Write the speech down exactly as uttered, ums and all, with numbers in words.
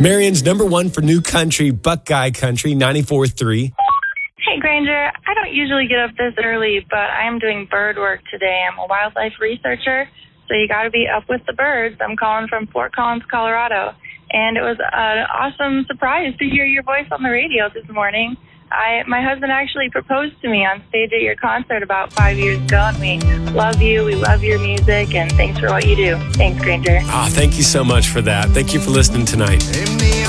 Marion's number one for new country, Buckeye Country, ninety-four point three. Hey, Granger. I don't usually get up this early, but I am doing bird work today. I'm a wildlife researcher, so you got to be up with the birds. I'm calling from Fort Collins, Colorado, and it was an awesome surprise to hear your voice on the radio this morning. I, my husband actually proposed to me on stage at your concert about five years ago, and we love you, we love your music, and thanks for what you do. Thanks, Granger. Ah, thank you so much for that. Thank you for listening tonight.